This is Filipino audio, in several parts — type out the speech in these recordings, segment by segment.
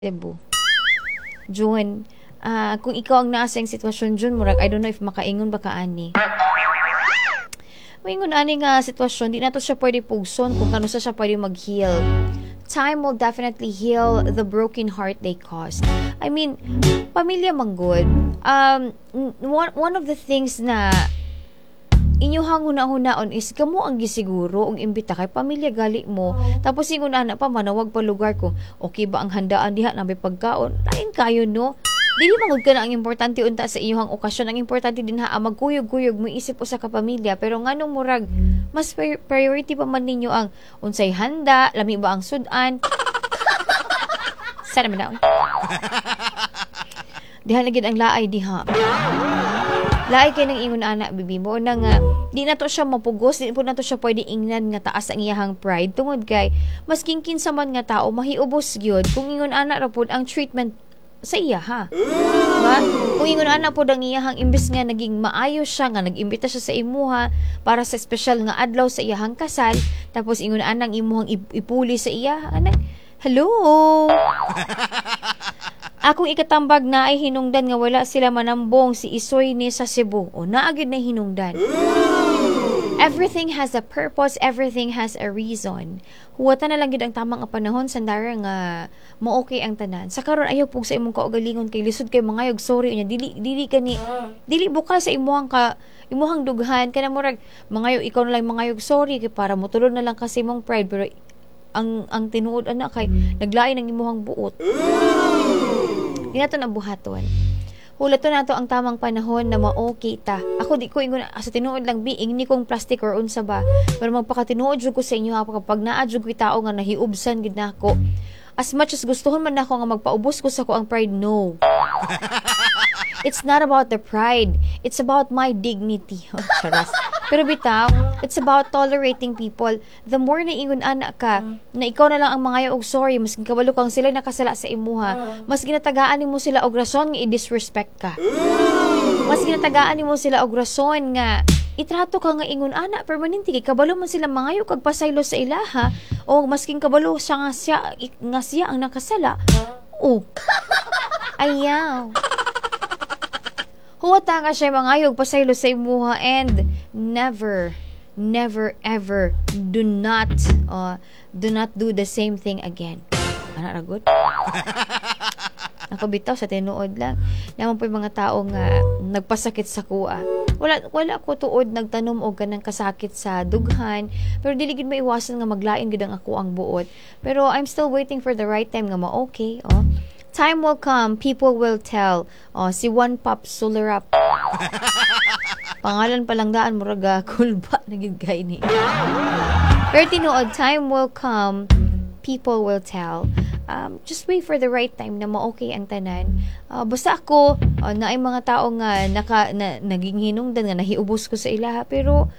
Cebu. June, kung ikaw ang nasa yung sitwasyon June, murag, I don't know if makaingon ba ka ani. Maingon ani nga sitwasyon, di na to siya pwede pugson kung kano siya pwede mag-heal. Time will definitely heal the broken heart they caused. I mean, pamilya man good. One of the things na inyuhang huna-hunaon is kamo ang gisiguro ang imbita kay pamilya gali mo, tapos ingon ana pa manawag pa lugar ko, okay ba ang handaan diha na may pagkaon, lain kayo no. Dili magud ka na ang importante unta sa iyohang okasyon, ang importante din ha magkuyog-kuyog mo isip usa ka pamilya, pero nganong murag mas priority pa man ninyo ang unsay handa, lami ba ang sudan. Sana man diha lagi ang laay diha. Laay kay nang ingon anak bibi mo nang di na to siya mapugos, di po na to siya pwede ingnan nga taas ang iyahang pride tungod kay mas kinsa man nga tao mahiubos gyud kung ingon anak ra pud ang treatment sa iya ha. Diba? Kung ingon anak pud ang iyahang imbes nga naging maayo siya nga nag-imbita siya sa imuha para sa special nga adlaw sa iyahang kasal, tapos ingon anang imuhang ipuli sa iya anak. Hello. Akong ikatambag na ay hinungdan nga wala sila manambong si Isoy ni sa Cebu. O naagid na hinungdan. Everything has a purpose, everything has a reason. Huwata na lang gid ang tamang panahon sandara nga mo-okay ang tanan. Sa karon ayaw pug sa imong kaugalingon kay lisod kay mangayog sorry nya dili bukal sa imuhang dughan kana murag mangayo ikaw na lang mangayog sorry kay para motulod na lang kasi imong pride, pero ang tinuod anak kay naglain ang imuhang buot. Di na ito nabuhaton. Hulato na ito ang tamang panahon na ma-okay ta. Ako di ko ingon sa tinuod lang biing ni kong plastic or unsa ba. Pero magpakatinuod jud ko sa inyo ha kapag naadjud ko tao nga nahiubsan gid nako. As much as gustuhon man nako nga magpaubos ko sa ko ang pride, no. It's not about the pride. It's about my dignity. Charas. Pero bitaw, it's about tolerating people. The more na ingon anak ka, na ikaw na lang ang mga og sorry, mas kabalo kang sila nakasala sa imuha, mas ginatagaan mo sila og rason nga i-disrespect ka. Mas ginatagaan mo sila og rason nga itrato ka nga ingon anak permanente kay kabalo man sila mangayo kag pasaylo sa ilaha, o masking kabalo siya nga siya ang nakasala. Oh. Ayaw. Huwata nga siya mangayog pasaylo sa imuha, and never ever do not do the same thing again. Ano ragot? Ako bitaw sa tinuod lang. Naman po yung mga tao nga nagpasakit sa kuha. Wala ko tuod nagtanom og kanang kasakit sa dughan, pero dili gid maiwasan nga maglain gid ang ako ang buot. Pero I'm still waiting for the right time nga ma-okay. Time will come, people will tell. Si One Pop Sularap. Pangalan palang daan, muraga, kulba, nagigay ni. Pero tinuod, time will come, people will tell. Just wait for the right time na ma-okay ang tanan. Basta ako, na ay mga tao nga naging hinungdan nga nahiubos ko sa ilaha. Pero,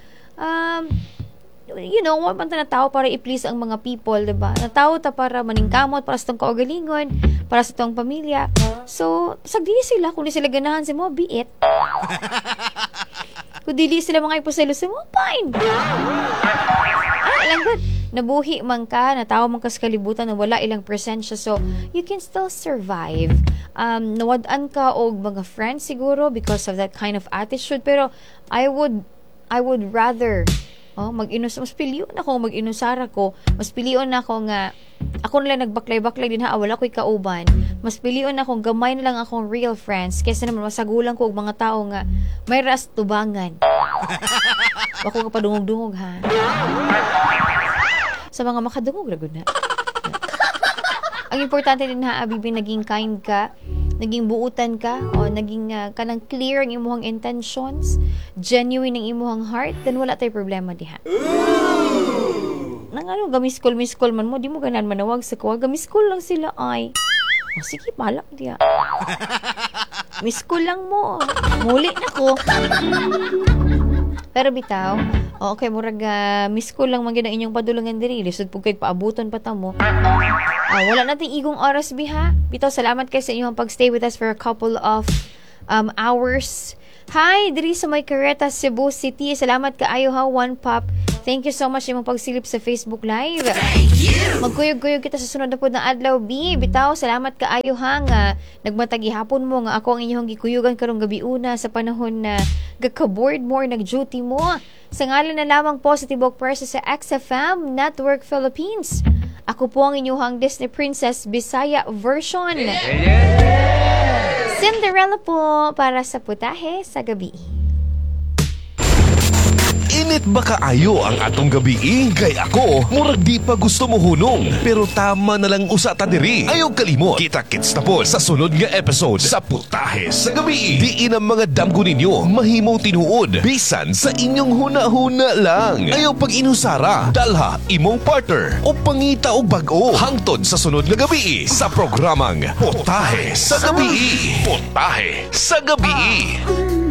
wala man ta na tao para i-please ang mga people, diba? Na tao ta para maningkamot, para sa itong kaugalingon, para sa itong pamilya. So, sagdi sila, kung di sila ganahan sa mo, be it. Kung dili sila mga ipuselo sa mo, fine. Alam good. Nabuhi man ka, natawa man ka sa kalibutan na wala ilang presensya, so you can still survive. Nawadaan ka og mga friends siguro because of that kind of attitude, pero I would rather mas piliyon ako mag-inusara ko, mas piliyon ako nga ako na lang nagbaklay-baklay din ha, wala ko'y kauban, mas piliyon ako gamay na lang akong real friends kaysa naman masagulang ko og mga tao nga may ras tubangan. Ako ka padungog-dungog ha. Sa mga makadungog ragod na. Ang importante din ha, Bibi, naging kind ka, naging buutan ka, o naging kanang clear ang imuhang intentions, genuine ang imuhang heart, then wala tayo problema diha. Nang gamiskol man mo, di mo ganan manawag sa kuha, gamiskol lang sila ay. Sige, palak diha. Miskol lang mo. Muli na ko. Pero bitaw, okay, murag miskol lang man gyud ang inyong padulungan diri. Lisod pug kay paabuton pa ta mo. Wala nating igong oras biha. Bitaw, salamat kay sa inyong pagstay with us for a couple of hours. Hi, diri sa may Careta, Cebu City. Salamat kaayo ha, One Pop. Thank you so much imong pagsilip sa Facebook Live. Magkuyog-kuyog kita sa sunod na po na adlaw, B. Bitaw, salamat kaayo ha nga nagmatagi hapon mo nga ako ang inyong gikuyugan karong gabi una sa panahon na gaka-board more nag-duty mo. Sa ngalan na lamang po sa Tibok Persa sa XFM Network Philippines. Ako po ang inyong Disney Princess Bisaya version. Cinderella po para sa putahe sa gabi. Init ba kaayo ang atong gabi? Kay ako, murag di pa gusto mo hunong. Pero tama na lang usa ta diri. Ayaw kalimot. Kita-kits na po sa sunod nga episode sa Putahe sa Gabi. Diin ang mga damgo ninyo mahimo tinuod. Bisan sa inyong huna-huna lang. Ayaw pag inusara. Dalha imong partner o pangita og bag-o. Hangtod sa sunod nga gabi sa programang Putahe sa Gabi. Putahe sa Gabi.